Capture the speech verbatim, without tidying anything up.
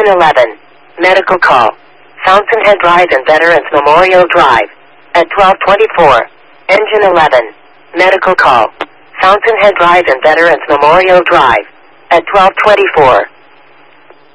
Engine eleven. Medical call. Fountainhead Drive and Veterans Memorial Drive. At twelve twenty-four. Engine eleven. Medical call. Fountainhead Drive and Veterans Memorial Drive. At twelve twenty-four.